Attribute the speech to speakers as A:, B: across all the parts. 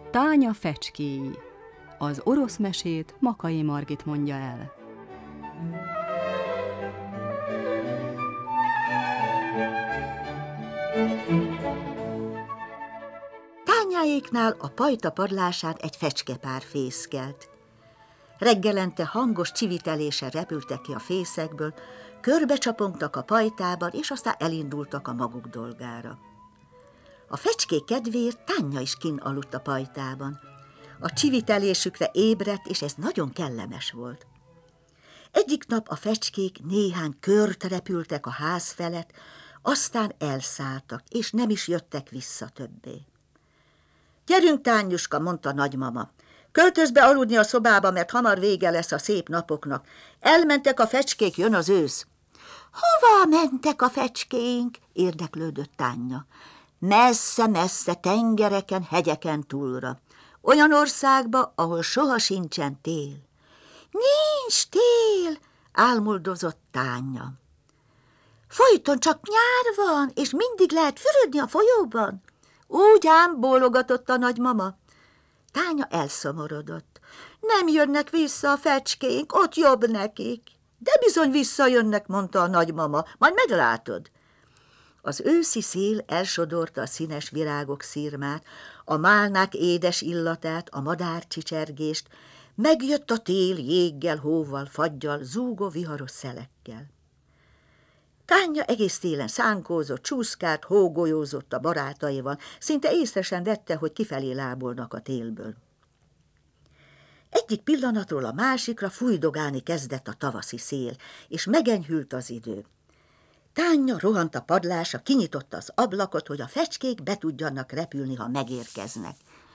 A: Tánya fecskéi. Az orosz mesét Makay Margit mondja el.
B: Tányáéknál a pajta padlásán egy fecskepár fészkelt. Reggelente hangos csiviteléssel repültek ki a fészekből, körbecsapongtak a pajtában, és aztán elindultak a maguk dolgára. A fecskék kedvéért Tánya is kinn aludt a pajtában. A csivitelésükre ébredt, és ez nagyon kellemes volt. Egyik nap a fecskék néhány kört repültek a ház felett, aztán elszálltak, és nem is jöttek vissza többé. Gyerünk, Tányuska, mondta nagymama. Költözz be aludni a szobába, mert hamar vége lesz a szép napoknak. Elmentek a fecskék, jön az ősz. Hová mentek a fecskéink? Érdeklődött Tánya. Messze-messze tengereken, hegyeken túlra. Olyan országba, ahol soha sincsen tél. Nincs tél, álmoddozott Tánya. Folyton csak nyár van, és mindig lehet fürödni a folyóban. Úgy ám, bólogatott a nagymama. Tánya elszomorodott. Nem jönnek vissza a fecskéink, ott jobb nekik. De bizony visszajönnek, mondta a nagymama, majd meglátod. Az őszi szél elsodorta a színes virágok szirmát, a málnák édes illatát, a madárcsicsergést, megjött a tél jéggel, hóval, faggyal, zúgó viharos szelekkel. Tánya egész télen szánkózott, csúszkált, hógolyózott a barátaival, szinte észre sem vette, hogy kifelé lábolnak a télből. Egyik pillanatról a másikra fújdogálni kezdett a tavaszi szél, és megenyhült az idő. Tánya rohant a padlásra, kinyitotta az ablakot, hogy a fecskék be tudjanak repülni, ha megérkeznek.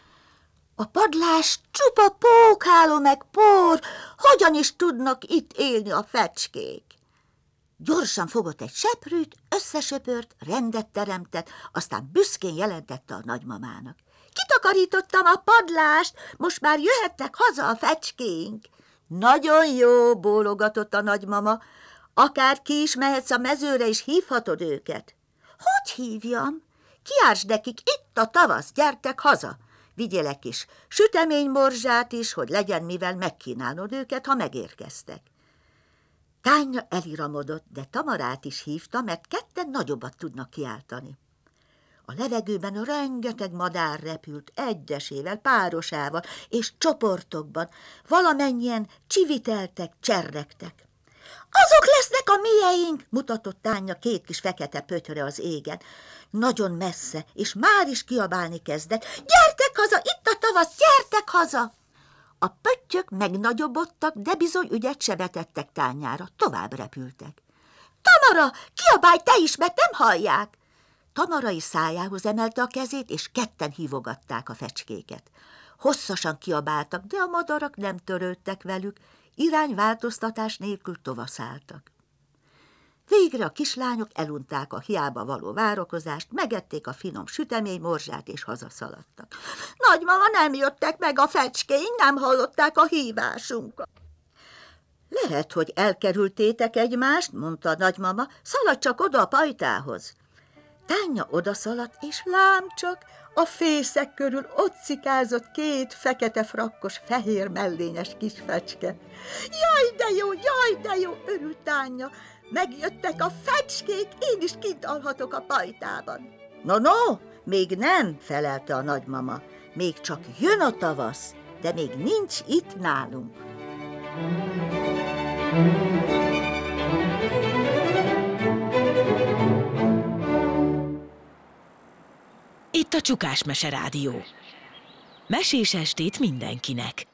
B: A padlás csupa pókháló meg por, hogyan is tudnak itt élni a fecskék? Gyorsan fogott egy seprűt, összesöpört, rendet teremtett, aztán büszkén jelentette a nagymamának. Kitakarítottam a padlást, most már jöhetnek haza a fecskéink. Nagyon jó, bólogatott a nagymama, akár ki is mehetsz a mezőre, és hívhatod őket. Hogy hívjam? Kiártsd nekik, itt a tavasz, gyertek haza. Vigyélek is süteménymorzsát is, hogy legyen mivel megkínálnod őket, ha megérkeztek. Tánya eliramodott, de Tamarát is hívta, mert ketten nagyobbat tudnak kiáltani. A levegőben rengeteg madár repült, egyesével, párosával és csoportokban, valamennyien csiviteltek, cserregtek. Azok lesznek a mieink, mutatott Tánya két kis fekete pöttyöre az égen. Nagyon messze, és már is kiabálni kezdett. Gyertek haza, itt a tavasz, gyertek haza! A pöttyök megnagyobbodtak, de bizony ügyet se vetettek Tányára, tovább repültek. Tamara, kiabálj te is, mert nem hallják! Tamara is szájához emelte a kezét, és ketten hívogatták a fecskéket. Hosszasan kiabáltak, de a madarak nem törődtek velük, irányváltoztatás nélkül tovaszálltak. Végre a kislányok elunták a hiába való várakozást, megették a finom süteménymorzsát, és hazaszaladtak. Nagymama, nem jöttek meg a fecskéink, nem hallották a hívásunkat. Lehet, hogy elkerültétek egymást, mondta a nagymama, szaladj csak oda a pajtához. Tánya odaszaladt, és lám csak, a fészek körül ott cikázott két fekete frakkos, fehér mellényes kis fecske. Jaj, de jó, örült Tánya. Megjöttek a fecskék, én is kint alhatok a pajtában. No, még nem, felelte a nagymama. Még csak jön a tavasz, de még nincs itt nálunk.
C: Itt a Csukás Mese Rádió. Mesés estét mindenkinek!